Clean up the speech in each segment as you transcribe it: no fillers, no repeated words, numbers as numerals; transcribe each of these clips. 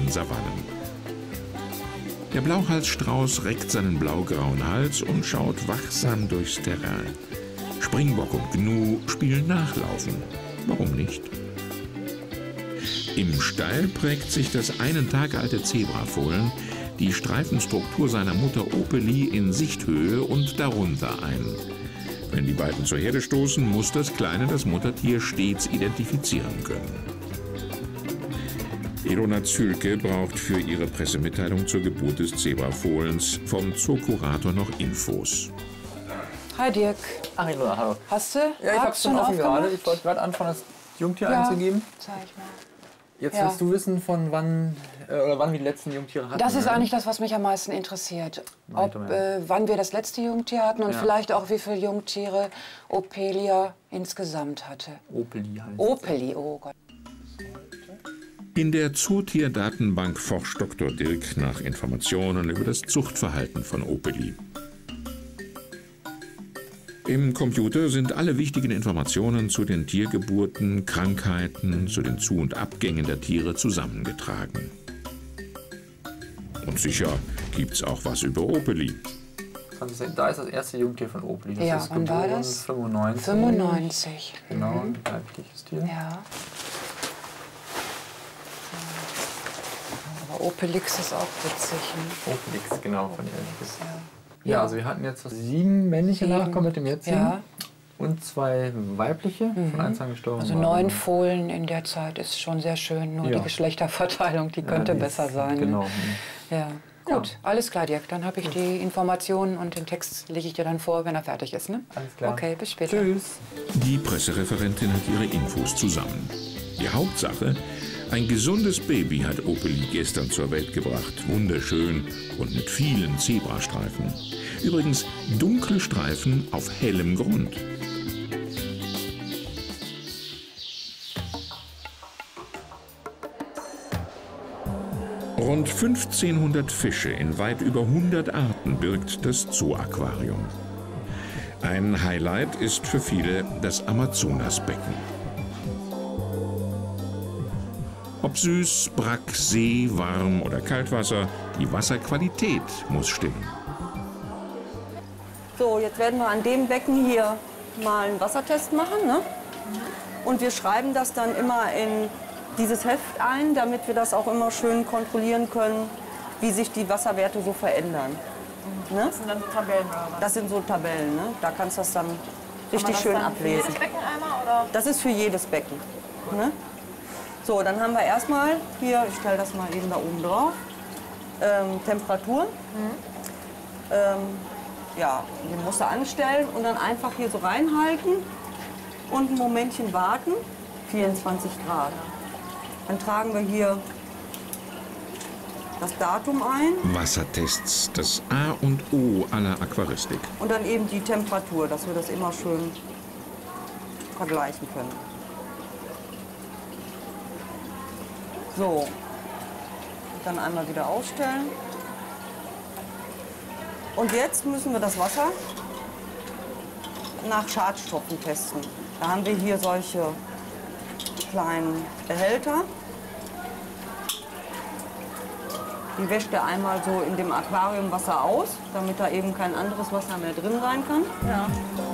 tropischen Savannen. Der Blauhalsstrauß reckt seinen blaugrauen Hals und schaut wachsam durchs Terrain. Springbock und Gnu spielen Nachlaufen. Warum nicht? Im Stall prägt sich das einen Tag alte Zebrafohlen die Streifenstruktur seiner Mutter Opeli in Sichthöhe und darunter ein. Wenn die beiden zur Herde stoßen, muss das Kleine das Muttertier stets identifizieren können. Ilona Zülke braucht für ihre Pressemitteilung zur Geburt des Zebrafohlens vom Zookurator noch Infos. Hi Dirk. Ach, Ilona, hallo. Hast du? Ja, ich hab's schon offen gerade. Ich wollte gerade anfangen, das Jungtier einzugeben. Zeig mal. Jetzt willst du wissen, von wann wann wir die letzten Jungtiere hatten. Das ist eigentlich das, was mich am meisten interessiert. Wann wir das letzte Jungtier hatten und vielleicht auch, wie viele Jungtiere Opelia insgesamt hatte. Opeli heißt Opeli, oh Gott. In der Zootierdatenbank forscht Dr. Dirk nach Informationen über das Zuchtverhalten von Opeli. Im Computer sind alle wichtigen Informationen zu den Tiergeburten, Krankheiten, zu den Zu- und Abgängen der Tiere zusammengetragen. Und sicher gibt's auch was über Opeli. Da ist das erste Jungtier von Opeli. Das Ja, ist wann war das? 95. 95. Genau, ein weibliches Tier. Ja. Aber Opelix ist auch witzig. Ne? Opelix, genau, von Elvis. Ja. Ja, also wir hatten jetzt 7 männliche Nachkommen mit dem jetzigen. Ja. Und 2 weibliche, von eins gestorben. Also 9 Fohlen in der Zeit ist schon sehr schön. Nur die Geschlechterverteilung, die könnte besser sein. Genau. Ne? Ja. Gut, alles klar, Dirk. Dann habe ich die Informationen und den Text lege ich dir dann vor, wenn er fertig ist. Ne? Alles klar. Okay, bis später. Tschüss. Die Pressereferentin hat ihre Infos zusammen. Die Hauptsache: ein gesundes Baby hat Opeli gestern zur Welt gebracht. Wunderschön und mit vielen Zebrastreifen. Übrigens dunkle Streifen auf hellem Grund. Rund 1500 Fische in weit über 100 Arten birgt das Zoo-Aquarium. Ein Highlight ist für viele das Amazonasbecken. Ob süß, Brack, See, warm oder Kaltwasser, die Wasserqualität muss stimmen. So, jetzt werden wir an dem Becken hier mal einen Wassertest machen. Ne? Und wir schreiben das dann immer in dieses Heft ein, damit wir das auch immer schön kontrollieren können, wie sich die Wasserwerte so verändern. Ne? Das sind dann Tabellen oder was? Das sind so Tabellen, ne? Da kannst du das dann richtig schön ablesen. Für jedes Becken einmal, oder? Das ist für jedes Becken. Ne? So, dann haben wir erstmal hier, ich stelle das mal eben da oben drauf, Temperatur. Ja, den musst du anstellen und dann einfach hier so reinhalten und ein Momentchen warten, 24 Grad. Dann tragen wir hier das Datum ein. Wassertests, das A und O aller Aquaristik. Und dann eben die Temperatur, dass wir das immer schön vergleichen können. So, dann einmal wieder ausstellen. Und jetzt müssen wir das Wasser nach Schadstoffen testen. Da haben wir hier solche kleinen Behälter. Die wäscht er einmal so in dem Aquariumwasser aus, damit da eben kein anderes Wasser mehr drin sein kann. Ja.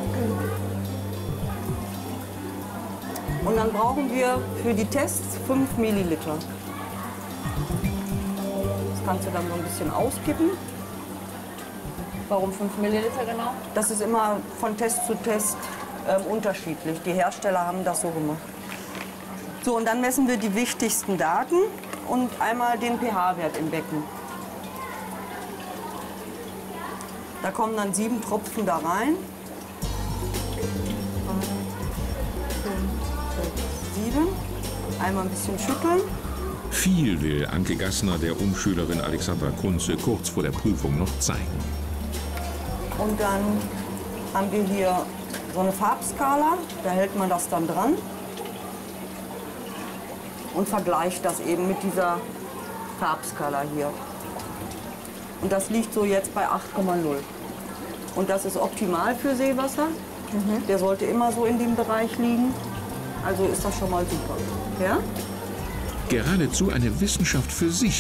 Und dann brauchen wir für die Tests 5 Milliliter. Das kannst du dann so ein bisschen auskippen. Warum 5 Milliliter genau? Das ist immer von Test zu Test unterschiedlich. Die Hersteller haben das so gemacht. So, und dann messen wir die wichtigsten Daten und einmal den pH-Wert im Becken. Da kommen dann 7 Tropfen da rein. 7. Einmal ein bisschen schütteln. Viel will Anke Gassner der Umschülerin Alexandra Kunze kurz vor der Prüfung noch zeigen. Und dann haben wir hier so eine Farbskala, da hält man das dann dran und vergleicht das eben mit dieser Farbskala hier. Und das liegt so jetzt bei 8,0. Und das ist optimal für Seewasser. Der sollte immer so in dem Bereich liegen. Also ist das schon mal super. Ja? Geradezu eine Wissenschaft für sich.